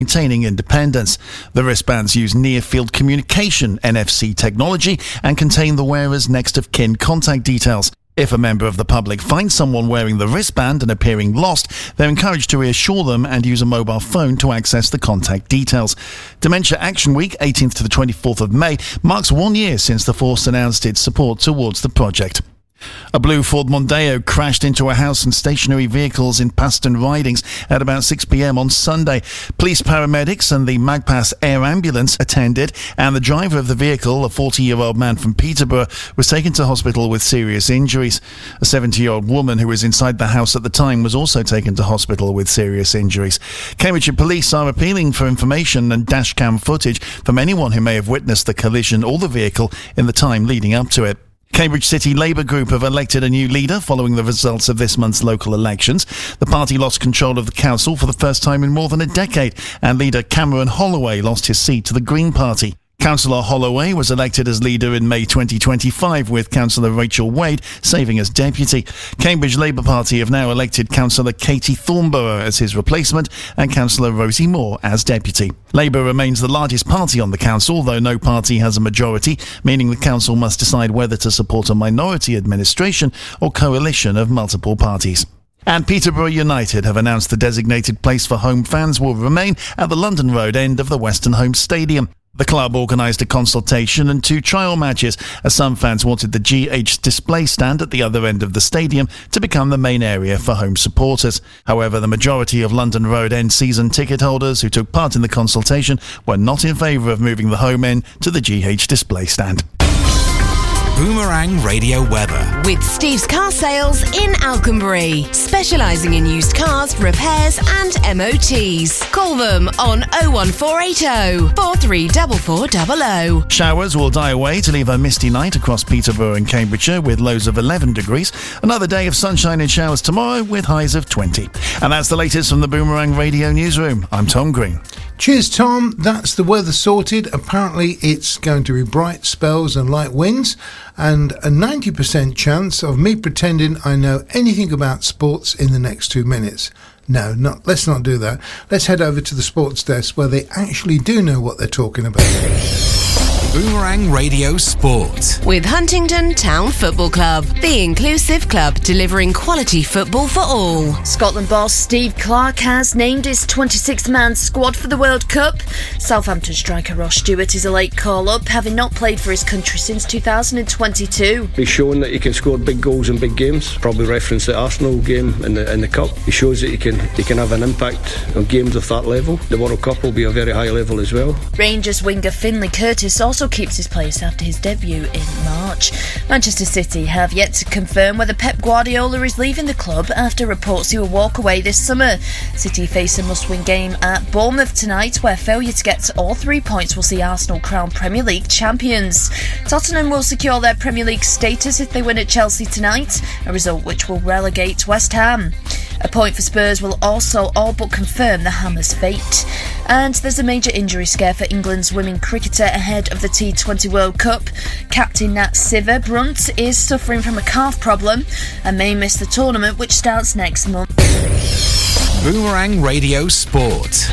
maintaining independence. The wristbands use near-field communication NFC technology and contain the wearer's next-of-kin contact details. If a member of the public finds someone wearing the wristband and appearing lost, they're encouraged to reassure them and use a mobile phone to access the contact details. Dementia Action Week, 18th to the 24th of May, marks 1 year since the force announced its support towards the project. A blue Ford Mondeo crashed into a house and stationary vehicles in Paston Ridings at about 6 p.m. on Sunday. Police, paramedics and the Magpass Air Ambulance attended, and the driver of the vehicle, a 40-year-old man from Peterborough, was taken to hospital with serious injuries. A 70-year-old woman who was inside the house at the time was also taken to hospital with serious injuries. Cambridgeshire Police are appealing for information and dashcam footage from anyone who may have witnessed the collision or the vehicle in the time leading up to it. Cambridge City Labour Group have elected a new leader following the results of this month's local elections. The party lost control of the council for the first time in more than a decade, and leader Cameron Holloway lost his seat to the Green Party. Councillor Holloway was elected as leader in May 2025, with Councillor Rachel Wade serving as deputy. Cambridge Labour Party have now elected Councillor Katie Thornborough as his replacement and Councillor Rosie Moore as deputy. Labour remains the largest party on the council, though no party has a majority, meaning the council must decide whether to support a minority administration or coalition of multiple parties. And Peterborough United have announced the designated place for home fans will remain at the London Road end of the Western Home Stadium. The club organised a consultation and 2 trial matches, as some fans wanted the GH display stand at the other end of the stadium to become the main area for home supporters. However, the majority of London Road end season ticket holders who took part in the consultation were not in favour of moving the home end to the GH display stand. Boomerang Radio weather. With Steve's Car Sales in Alconbury, specialising in used cars, repairs and MOTs. Call them on 01480 434400. Showers will die away to leave a misty night across Peterborough and Cambridgeshire with lows of 11 degrees. Another day of sunshine and showers tomorrow with highs of 20. And that's the latest from the Boomerang Radio Newsroom. I'm Tom Green. Cheers, Tom. That's the weather sorted. Apparently it's going to be bright spells and light winds, and a 90% chance of me pretending I know anything about sports in the next 2 minutes. No, let's not do that. Let's head over to the sports desk where they actually do know what they're talking about. Boomerang Radio Sport. With Huntingdon Town Football Club, the inclusive club delivering quality football for all. Scotland boss Steve Clarke has named his 26-man squad for the World Cup. Southampton striker Ross Stewart is a late call-up, having not played for his country since 2022. He's shown that he can score big goals in big games. Probably reference the Arsenal game in the Cup. He shows that he can have an impact on games of that level. The World Cup will be a very high level as well. Rangers winger Finlay Curtis also keeps his place after his debut in March. Manchester City have yet to confirm whether Pep Guardiola is leaving the club after reports he will walk away this summer. City face a must-win game at Bournemouth tonight, where failure to get all 3 points will see Arsenal crowned Premier League champions. Tottenham will secure their Premier League status if they win at Chelsea tonight, a result which will relegate West Ham. A point for Spurs will also all but confirm the Hammers' fate. And there's a major injury scare for England's women cricketer ahead of the T20 World Cup. Captain Nat Siver Brunt is suffering from a calf problem and may miss the tournament, which starts next month. Boomerang Radio Sport.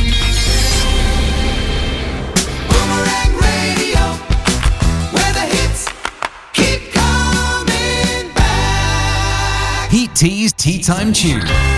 Boomerang Radio, where the hits keep coming back. Heat Tea's Tea Time Tune.